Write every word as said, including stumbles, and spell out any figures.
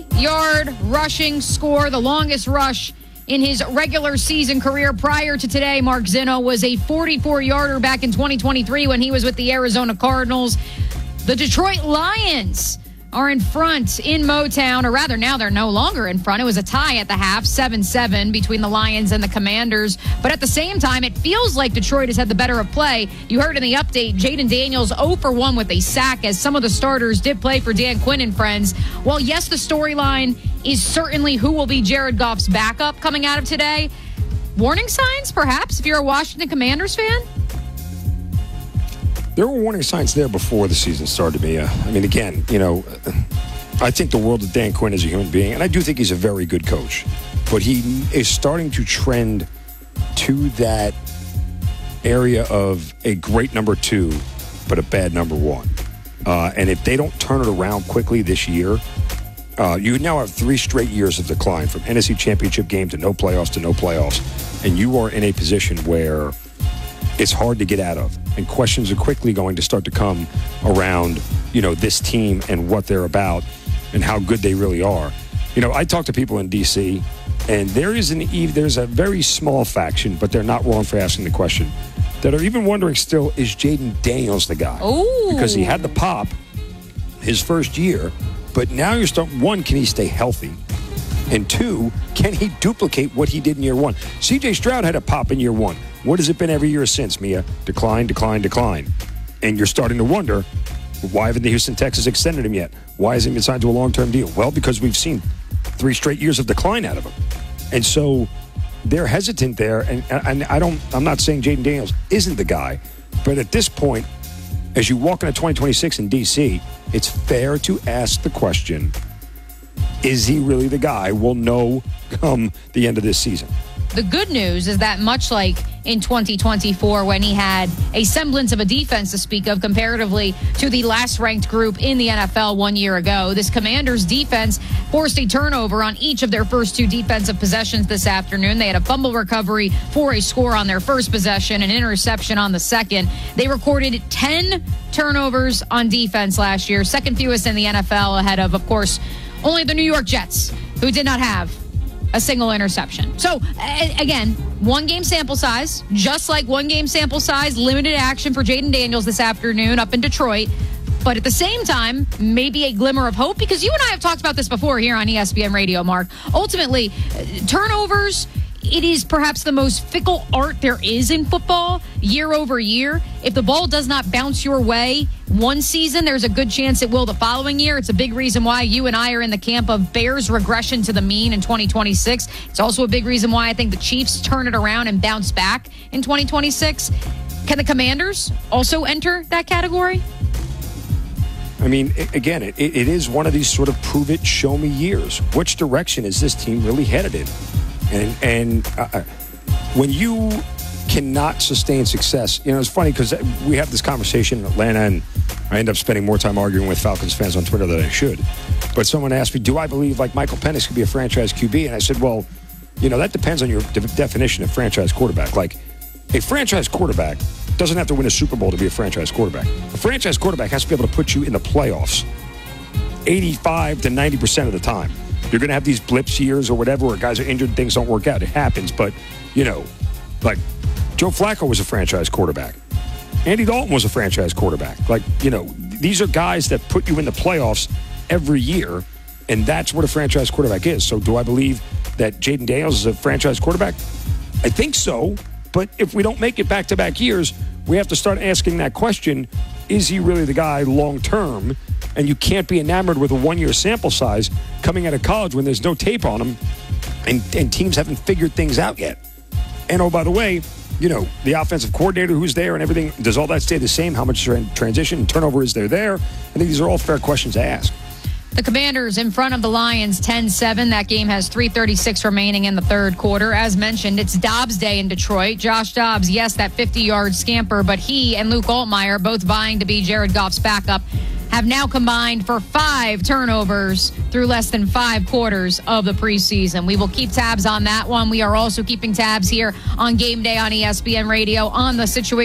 fifty-yard rushing score, the longest rush in his regular season career. Prior to today, Mark Zinno was a forty-four-yarder back in twenty twenty-three when he was with the Arizona Cardinals. The Detroit Lions are in front in Motown, or rather now they're no longer in front. It was a tie at the half, seven seven between the Lions and the Commanders. But at the same time, it feels like Detroit has had the better of play. You heard in the update, Jaden Daniels zero for one with a sack, as some of the starters did play for Dan Quinn and friends. Well, yes, the storyline is certainly who will be Jared Goff's backup coming out of today. Warning signs, perhaps, if you're a Washington Commanders fan? There were warning signs there before the season started, Mia. I mean, again, you know, I think the world of Dan Quinn as a human being, and I do think he's a very good coach, but he is starting to trend to that area of a great number two, but a bad number one. Uh, and if they don't turn it around quickly this year, uh, you now have three straight years of decline, from N F C Championship game to no playoffs to no playoffs, and you are in a position where it's hard to get out of. And questions are quickly going to start to come around, you know, this team and what they're about and how good they really are. You know, I talk to people in D C, and there is an there's a very small faction, but they're not wrong for asking the question, that are even wondering still, is Jaden Daniels the guy? Ooh. Because he had the pop his first year, but now you're starting, one, can he stay healthy? And two, can he duplicate what he did in year one? C J Stroud had a pop in year one. What has it been every year since, Mia? Decline, decline, decline. And you're starting to wonder, why haven't the Houston Texans extended him yet? Why hasn't he been signed to a long-term deal? Well, because we've seen three straight years of decline out of him. And so they're hesitant there. And, and I don't, I'm not saying Jaden Daniels isn't the guy, but at this point, as you walk into twenty twenty-six in D C, it's fair to ask the question, is he really the guy? We'll know come the end of this season. The good news is that much like in twenty twenty-four, when he had a semblance of a defense to speak of comparatively to the last ranked group in the N F L one year ago, this Commanders defense forced a turnover on each of their first two defensive possessions this afternoon. They had a fumble recovery for a score on their first possession, an interception on the second. They recorded ten turnovers on defense last year, second fewest in the N F L, ahead of, of course, only the New York Jets, who did not have a single interception. So, again, one game sample size, just like one game sample size, limited action for Jaden Daniels this afternoon up in Detroit. But at the same time, maybe a glimmer of hope, because you and I have talked about this before here on E S P N Radio, Mark. Ultimately, turnovers, it is perhaps the most fickle art there is in football year over year. If the ball does not bounce your way one season, there's a good chance it will the following year. It's a big reason why you and I are in the camp of Bears regression to the mean in twenty twenty-six. It's also a big reason why I think the Chiefs turn it around and bounce back in twenty twenty-six. Can the Commanders also enter that category? I mean, again, it, it is one of these sort of prove it, show me years. Which direction is this team really headed in? And and uh, when you cannot sustain success, you know, it's funny because we have this conversation in Atlanta, and I end up spending more time arguing with Falcons fans on Twitter than I should. But someone asked me, do I believe like Michael Penix could be a franchise Q B? And I said, well, you know, that depends on your de- definition of franchise quarterback. Like, a franchise quarterback doesn't have to win a Super Bowl to be a franchise quarterback. A franchise quarterback has to be able to put you in the playoffs eighty-five to ninety percent of the time. You're going to have these blips years or whatever where guys are injured and things don't work out. It happens. But, you know, like Joe Flacco was a franchise quarterback. Andy Dalton was a franchise quarterback. Like, you know, these are guys that put you in the playoffs every year, and that's what a franchise quarterback is. So do I believe that Jaden Daniels is a franchise quarterback? I think so. But if we don't make it back-to-back years, we have to start asking that question, is he really the guy long-term? And you can't be enamored with a one-year sample size coming out of college when there's no tape on him and, and teams haven't figured things out yet. And, oh, by the way, you know, the offensive coordinator who's there and everything, does all that stay the same? How much transition and turnover is there there? I think these are all fair questions to ask. The Commanders in front of the Lions ten seven. That game has three thirty-six remaining in the third quarter. As mentioned, it's Dobbs Day in Detroit. Josh Dobbs, yes, that fifty-yard scamper, but he and Luke Altmaier, both vying to be Jared Goff's backup, have now combined for five turnovers through less than five quarters of the preseason. We will keep tabs on that one. We are also keeping tabs here on Game Day on E S P N Radio on the situation